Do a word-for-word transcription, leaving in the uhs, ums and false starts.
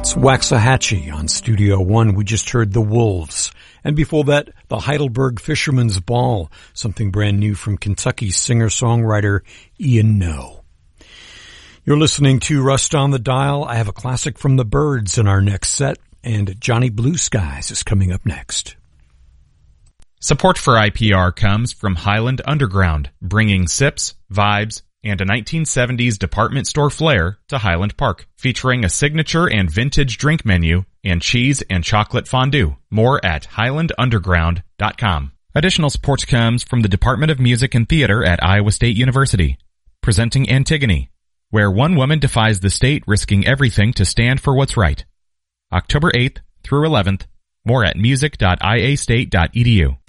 It's Waxahachie on Studio One. We just heard The Wolves. And before that, the Heidelberg Fisherman's Ball, something brand new from Kentucky singer-songwriter Ian No. You're listening to Rust on the Dial. I have a classic from the Byrds in our next set, and Johnny Blue Skies is coming up next. Support for I P R comes from Highland Underground, bringing sips, vibes, and a nineteen seventies department store flair to Highland Park, featuring a signature and vintage drink menu and cheese and chocolate fondue. More at highland underground dot com. Additional support comes from the Department of Music and Theater at Iowa State University, presenting Antigone, where one woman defies the state, risking everything to stand for what's right. October eighth through eleventh. More at music dot i a state dot e d u.